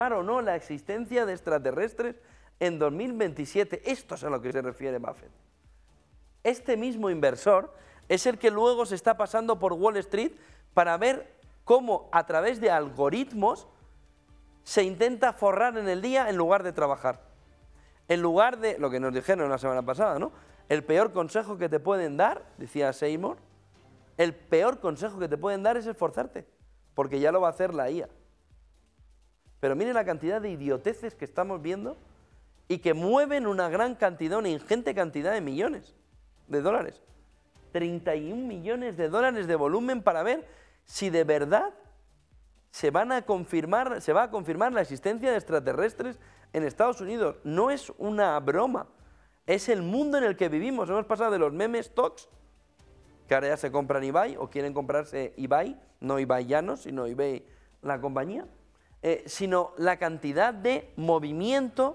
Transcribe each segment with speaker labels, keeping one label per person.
Speaker 1: o no la existencia de extraterrestres en 2027. Esto es a lo que se refiere Buffett. Este mismo inversor es el que luego se está pasando por Wall Street para ver cómo a través de algoritmos se intenta forrar en el día en lugar de trabajar. En lugar de, lo que nos dijeron la semana pasada, ¿no? El peor consejo que te pueden dar, decía Seymour, el peor consejo que te pueden dar es esforzarte, porque ya lo va a hacer la IA. Pero miren la cantidad de idioteces que estamos viendo y que mueven una gran cantidad, una ingente cantidad de millones de dólares. 31 millones de dólares de volumen para ver si de verdad se va a confirmar la existencia de extraterrestres en Estados Unidos. No es una broma, es el mundo en el que vivimos. Hemos pasado de los meme stocks, que ahora ya se compran eBay o quieren comprarse eBay, no eBay Llanos, sino eBay la compañía, sino la cantidad de movimiento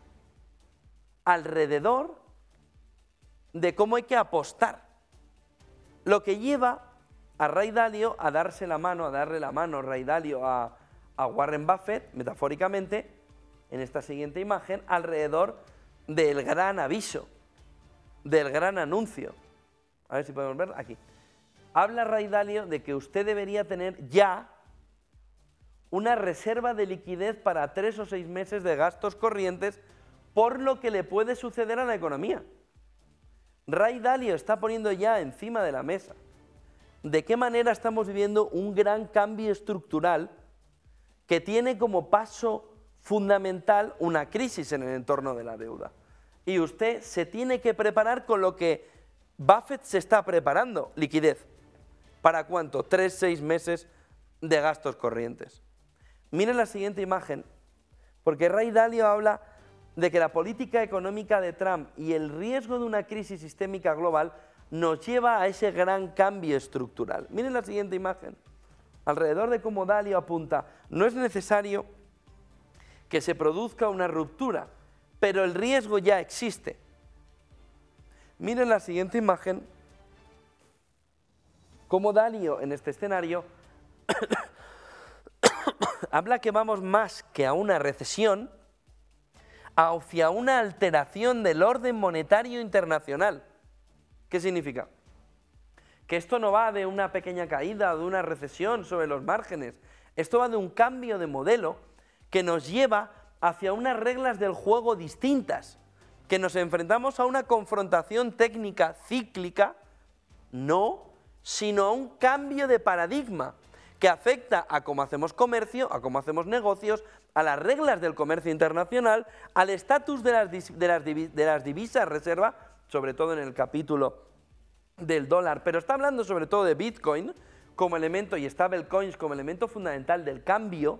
Speaker 1: alrededor de cómo hay que apostar. Lo que lleva a Ray Dalio a darle la mano Ray Dalio a Warren Buffett, metafóricamente, en esta siguiente imagen, alrededor del gran aviso, del gran anuncio. A ver si podemos ver aquí. Habla Ray Dalio de que usted debería tener ya una reserva de liquidez para 3 o 6 meses de gastos corrientes por lo que le puede suceder a la economía. Ray Dalio está poniendo ya encima de la mesa de qué manera estamos viviendo un gran cambio estructural que tiene como paso fundamental una crisis en el entorno de la deuda. Y usted se tiene que preparar con lo que Buffett se está preparando, liquidez. ¿Para cuánto? 3, 6 meses de gastos corrientes. Miren la siguiente imagen, porque Ray Dalio habla de que la política económica de Trump y el riesgo de una crisis sistémica global nos lleva a ese gran cambio estructural. Miren la siguiente imagen, alrededor de cómo Dalio apunta, no es necesario que se produzca una ruptura, pero el riesgo ya existe. Miren la siguiente imagen, cómo Dalio en este escenario habla que vamos más que a una recesión, hacia una alteración del orden monetario internacional. ¿Qué significa? Que esto no va de una pequeña caída o de una recesión sobre los márgenes. Esto va de un cambio de modelo que nos lleva hacia unas reglas del juego distintas, que nos enfrentamos a una confrontación técnica cíclica, no, sino a un cambio de paradigma que afecta a cómo hacemos comercio, a cómo hacemos negocios, a las reglas del comercio internacional, al estatus de las divisas reserva, sobre todo en el capítulo del dólar, pero está hablando sobre todo de Bitcoin como elemento y stablecoins como elemento fundamental del cambio,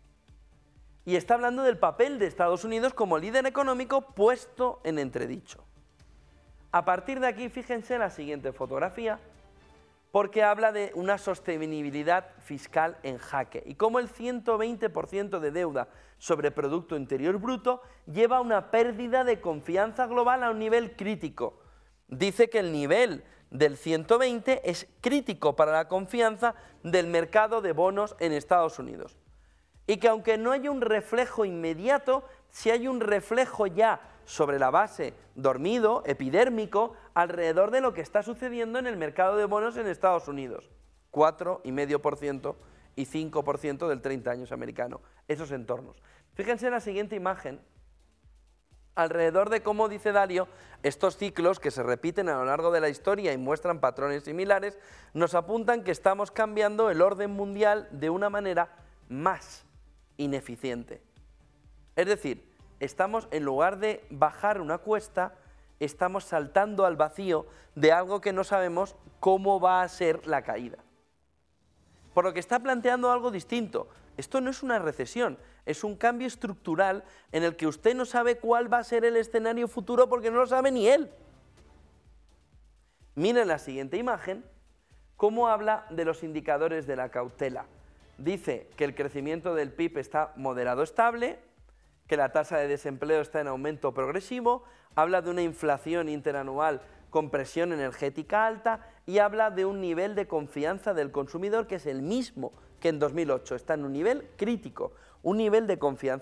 Speaker 1: y está hablando del papel de Estados Unidos como líder económico puesto en entredicho. A partir de aquí, fíjense en la siguiente fotografía, porque habla de una sostenibilidad fiscal en jaque y cómo el 120% de deuda sobre Producto Interior Bruto lleva a una pérdida de confianza global a un nivel crítico. Dice que el nivel del 120 es crítico para la confianza del mercado de bonos en Estados Unidos. Y que aunque no haya un reflejo inmediato, sí hay un reflejo ya sobre la base dormido, epidérmico, alrededor de lo que está sucediendo en el mercado de bonos en Estados Unidos. 4,5% y 5% del 30 años americano, esos entornos. Fíjense en la siguiente imagen, alrededor de cómo, dice Dalio, estos ciclos que se repiten a lo largo de la historia y muestran patrones similares, nos apuntan que estamos cambiando el orden mundial de una manera más ineficiente. Es decir, estamos, en lugar de bajar una cuesta, estamos saltando al vacío de algo que no sabemos cómo va a ser la caída. Por lo que está planteando algo distinto. Esto no es una recesión, es un cambio estructural en el que usted no sabe cuál va a ser el escenario futuro porque no lo sabe ni él. Miren la siguiente imagen, cómo habla de los indicadores de la cautela. Dice que el crecimiento del PIB está moderado estable, que la tasa de desempleo está en aumento progresivo, habla de una inflación interanual con presión energética alta y habla de un nivel de confianza del consumidor que es el mismo que en 2008, está en un nivel crítico, un nivel de confianza